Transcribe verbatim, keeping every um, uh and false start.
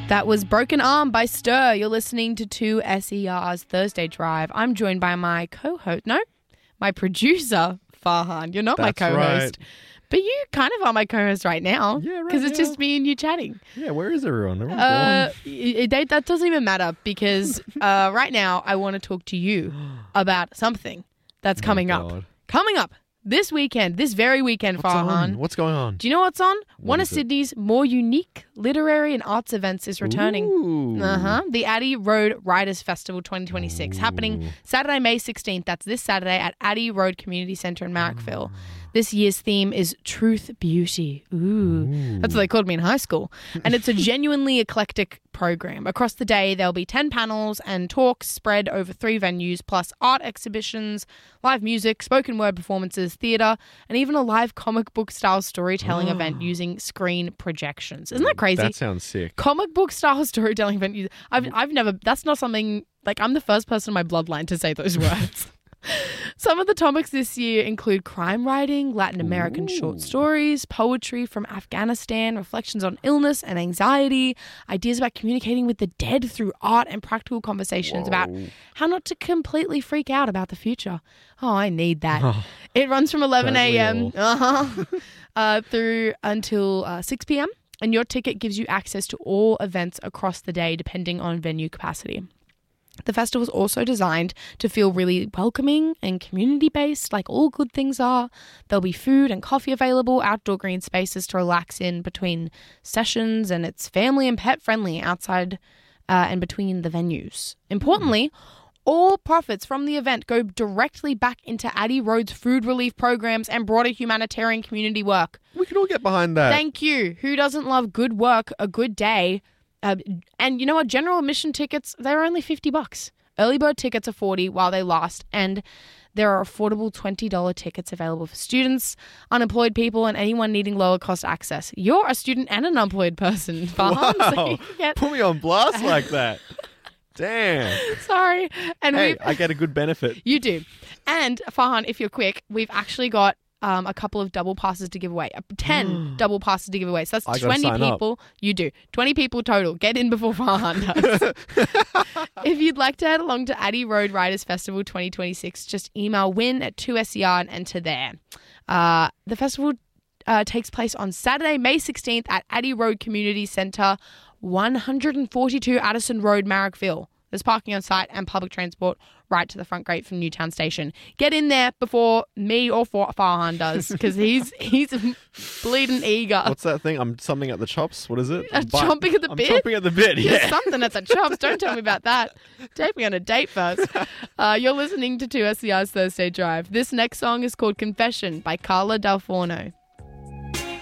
That was Broken Arm by Stir. You're listening to two S E R's Thursday Drive. I'm joined by my co-host, no, my producer, Farhan. You're not That's my co-host. right. But you kind of are my co-host right now. Yeah, right Because it's now. just me and you chatting. Yeah, where is everyone? Everyone's Uh, gone. it, it- that doesn't even matter because uh, right now I want to talk to you about something that's coming up. God. Coming up this weekend, this very weekend, What's Farhan. on? What's going on? Do you know what's on? One of is it? Sydney's more unique literary and arts events is returning. Ooh. Uh-huh. The Addy Road Writers Festival twenty twenty-six happening Saturday, May sixteenth. That's this Saturday at Addy Road Community Centre in Marrickville. This year's theme is Truth Beauty. Ooh. That's what they called me in high school. And it's a genuinely eclectic program. Across the day, there'll be ten panels and talks spread over three venues, plus art exhibitions, live music, spoken word performances, theatre, and even a live comic book style storytelling event using screen projections. Isn't that crazy? That sounds sick. Comic book style storytelling event. I've I've never. That's not something like I'm the first person in my bloodline to say those words. Some of the topics this year include crime writing, Latin American short stories, poetry from Afghanistan, reflections on illness and anxiety, ideas about communicating with the dead through art, and practical conversations about how not to completely freak out about the future. Oh, I need that. It runs from eleven a.m. Uh-huh, uh, through until uh, six p.m. and your ticket gives you access to all events across the day depending on venue capacity. The festival is also designed to feel really welcoming and community-based, like all good things are. There'll be food and coffee available, outdoor green spaces to relax in between sessions, and it's family and pet-friendly outside uh, and between the venues. Importantly, all profits from the event go directly back into Addy Road's food relief programs and broader humanitarian community work. We can all get behind that. Thank you. Who doesn't love good work, a good day? Uh, and you know what? General admission tickets, they're only fifty bucks. Early bird tickets are forty while they last. And there are affordable twenty dollars tickets available for students, unemployed people, and anyone needing lower cost access. You're a student and an unemployed person, Farhan. Wow. So you can get... Put me on blast like that. Damn. Sorry. And Hey, we I get a good benefit. You do. And Farhan, if you're quick, we've actually got um, a couple of double passes to give away. Uh, ten double passes to give away. So I that's gotta twenty sign up. people. You do. twenty people total. Get in before Farhan does. If you'd like to head along to Addy Road Writers Festival twenty twenty-six, just email win at two S E R and enter there. Uh, the festival uh, takes place on Saturday, May sixteenth at Addy Road Community Centre, one forty-two Addison Road, Marrickville. There's parking on site and public transport right to the front gate from Newtown Station. Get in there before me or Farhan does, because he's he's bleeding eager. What's that thing? I'm something at the chops. What is it? Uh, But- chomping at the I'm bit? chomping at the bit, There's yeah. something at the chops. Don't tell me about that. Take me on a date first. Uh, you're listening to two S E R's Thursday Drive. This next song is called Confession by Carla Del Forno.